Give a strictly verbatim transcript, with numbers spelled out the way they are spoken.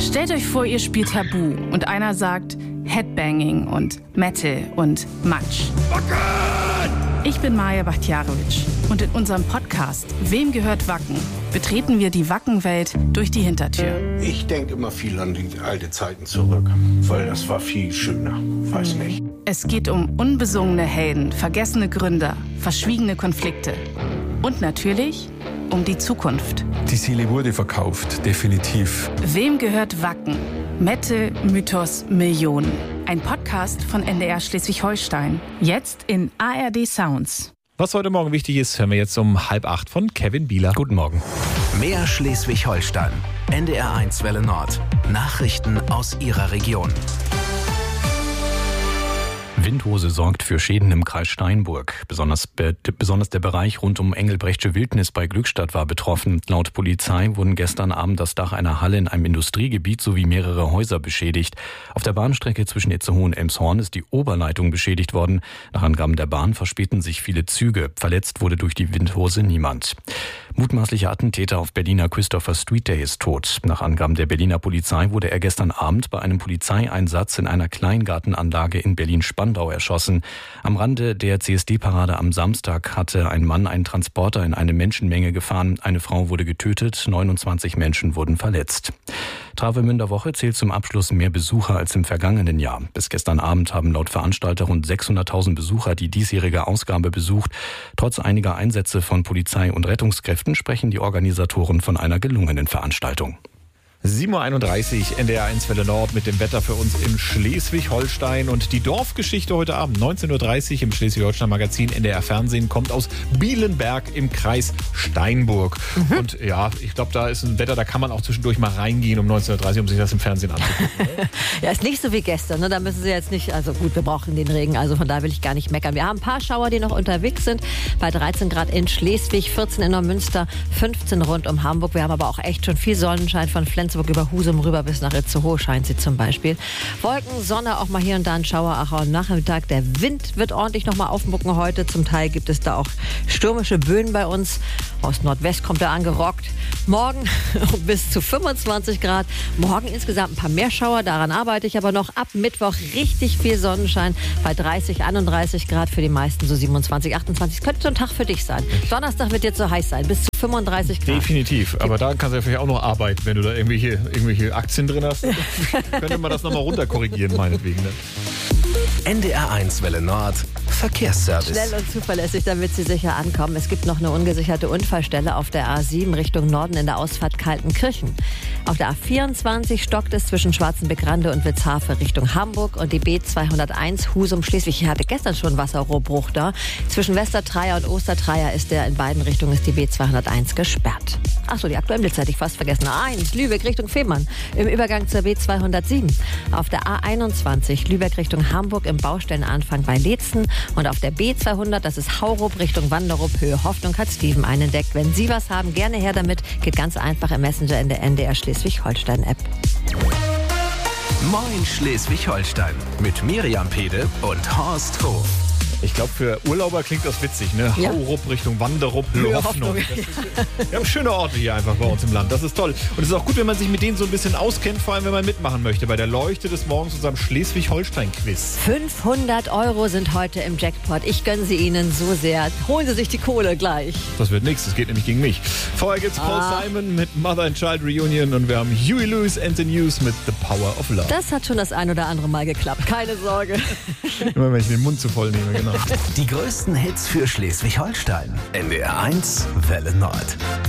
Stellt euch vor, ihr spielt Tabu und einer sagt Headbanging und Metal und Matsch. Ich bin Maja Bachtjarowitsch und in unserem Podcast Wem gehört Wacken? Betreten wir die Wackenwelt durch die Hintertür. Ich denke immer viel an die alten Zeiten zurück, weil das war viel schöner. Weiß nicht. Es geht um unbesungene Helden, vergessene Gründer, verschwiegene Konflikte und natürlich um die Zukunft. Die Seele wurde verkauft, definitiv. Wem gehört Wacken? Metal, Mythos, Millionen. Ein Podcast von N D R Schleswig-Holstein. Jetzt in A R D Sounds. Was heute Morgen wichtig ist, hören wir jetzt um halb acht von Kevin Bieler. Guten Morgen. Mehr Schleswig-Holstein. N D R eins Welle Nord. Nachrichten aus Ihrer Region. Windhose sorgt für Schäden im Kreis Steinburg. Besonders, be- besonders der Bereich rund um Engelbrechtsche Wildnis bei Glückstadt war betroffen. Laut Polizei wurden gestern Abend das Dach einer Halle in einem Industriegebiet sowie mehrere Häuser beschädigt. Auf der Bahnstrecke zwischen Itzehoe und Elmshorn ist die Oberleitung beschädigt worden. Nach Angaben der Bahn verspäten sich viele Züge. Verletzt wurde durch die Windhose niemand. Mutmaßlicher Attentäter auf Berliner Christopher Street Day ist tot. Nach Angaben der Berliner Polizei wurde er gestern Abend bei einem Polizeieinsatz in einer Kleingartenanlage in Berlin-Spandau erschossen. Am Rande der C S D-Parade am Samstag hatte ein Mann einen Transporter in eine Menschenmenge gefahren. Eine Frau wurde getötet, neunundzwanzig Menschen wurden verletzt. Travemünder Woche zählt zum Abschluss mehr Besucher als im vergangenen Jahr. Bis gestern Abend haben laut Veranstalter rund sechshunderttausend Besucher die diesjährige Ausgabe besucht. Trotz einiger Einsätze von Polizei und Rettungskräften sprechen die Organisatoren von einer gelungenen Veranstaltung. sieben Uhr einunddreißig, N D R eins Welle Nord mit dem Wetter für uns in Schleswig-Holstein. Und die Dorfgeschichte heute Abend, neunzehn Uhr dreißig im Schleswig-Holstein-Magazin N D R Fernsehen, kommt aus Bielenberg im Kreis Steinburg. Mhm. Und ja, ich glaube, da ist ein Wetter, da kann man auch zwischendurch mal reingehen um neunzehn Uhr dreißig, um sich das im Fernsehen anzugucken. Ja, ist nicht so wie gestern, ne? Da müssen Sie jetzt nicht, also gut, wir brauchen den Regen, also von da will ich gar nicht meckern. Wir haben ein paar Schauer, die noch unterwegs sind, bei dreizehn Grad in Schleswig, vierzehn in Neumünster, fünfzehn rund um Hamburg. Wir haben aber auch echt schon viel Sonnenschein von Flensburg über Husum rüber bis nach Itzehoe scheint sie zum Beispiel. Wolken, Sonne, auch mal hier und da ein Schauer, ach, am Nachmittag. Der Wind wird ordentlich noch mal aufmucken heute. Zum Teil gibt es da auch stürmische Böen bei uns. Aus Nordwest kommt er angerockt. Morgen bis zu fünfundzwanzig Grad. Morgen insgesamt ein paar mehr Schauer. Daran arbeite ich aber noch. Ab Mittwoch richtig viel Sonnenschein bei dreißig, einunddreißig Grad. Für die meisten so siebenundzwanzig, achtundzwanzig. Könnte so ein Tag für dich sein. Donnerstag wird jetzt so heiß sein. Bis zu fünfunddreißig Grad. Definitiv. Aber da kannst du ja vielleicht auch noch arbeiten, wenn du da irgendwelche, irgendwelche Aktien drin hast. Könnte man das nochmal runterkorrigieren, meinetwegen. Ne? N D R eins Welle Nord. Verkehrsservice. Schnell und zuverlässig, damit Sie sicher ankommen. Es gibt noch eine ungesicherte Unfallstelle auf der A sieben Richtung Norden in der Ausfahrt Kaltenkirchen. Auf der A vierundzwanzig stockt es zwischen Schwarzenbeck-Rande und Witzhafe Richtung Hamburg und die B zweihunderteins Husum-Schleswig. Hier hatte gestern schon Wasserrohrbruch da. Zwischen Westertreier und Ostertreier ist der in beiden Richtungen ist die B zweihunderteins gesperrt. Achso, die aktuellen Blitze hatte ich fast vergessen. A eins, Lübeck Richtung Fehmarn im Übergang zur B zweihundertsieben. Auf der A einundzwanzig, Lübeck Richtung Hamburg im Baustellenanfang bei Leetzen. Und auf der B zweihundert, das ist Haurup Richtung Wanderup, Höhe Hoffnung, hat Steven einen entdeckt. Wenn Sie was haben, gerne her damit. Geht ganz einfach im Messenger in der N D R Schleswig-Holstein-App. Moin Schleswig-Holstein mit Miriam Pede und Horst Hof. Ich glaube, für Urlauber klingt das witzig, ne? Ja. Haurup Richtung Wanderup, Höhe Hoffnung. Hoffnung. Das ist, wir haben schöne Orte hier einfach bei uns im Land. Das ist toll. Und es ist auch gut, wenn man sich mit denen so ein bisschen auskennt, vor allem wenn man mitmachen möchte bei der Leuchte des Morgens, unserem Schleswig-Holstein-Quiz. fünfhundert Euro sind heute im Jackpot. Ich gönne sie Ihnen so sehr. Holen Sie sich die Kohle gleich. Das wird nichts, das geht nämlich gegen mich. Vorher gibt's Paul Ah. Simon mit Mother and Child Reunion und wir haben Huey Lewis and the News mit The Power of Love. Das hat schon das ein oder andere Mal geklappt. Keine Sorge. Immer wenn ich den Mund zu voll nehme, genau. Die größten Hits für Schleswig-Holstein. N D R eins Welle Nord.